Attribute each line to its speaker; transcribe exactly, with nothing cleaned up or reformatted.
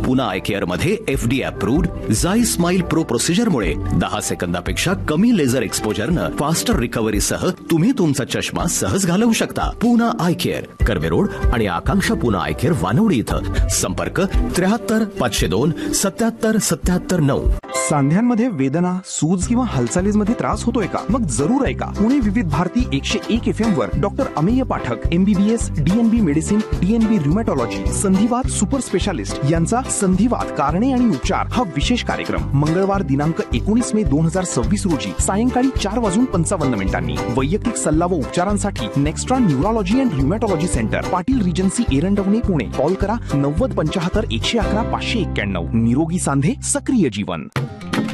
Speaker 1: Poona I care मध्ये FD approved झाई smile pro प्रोसिजरमुळे दहा सेकंदापेक्षा कमी लेझर एक्सपोजरनं फास्टर रिकव्हरी सह तुम्ही तुमचा चष्मा सहज घालवू शकता. Poona I care, Karve road आणि आकांक्षा पूना आय केअर वानवडी इथं. संपर्क त्र्याहत्तर पाचशे दोन सत्याहत्तर सत्याहत्तर नऊ.
Speaker 2: सांध्यांमध्ये वेदना, सूज किंवा हालचालीमध्ये त्रास होतोय का? मग जरूर ऐका. पुणे विविध भारती एकशे एक एफ एम वर doctor Amey Pathak, MBBS, DNB medicine, DNB र्युमॅटॉलॉजी, संधिवात super specialist यांचा संधिवात कारणे आणि उपचार हा विशेष कार्यक्रम मंगळवार दिनांक एकोणीस मे दोन हजार सव्वीस रोजी सायंकाळी चार वाजून पंचावन्न मिनिटांनी. वैयक्तिक सल्ला व उपचारांसाठी Nextra neurology and र्युमॅटॉलॉजी centre, Patil regency, Erandwane, Pune. Call करा नव्वद पंचाहत्तर एकशे अकरा पाचशे एक्क्याण्णव. निरोगी सांधे, सक्रिय जीवन.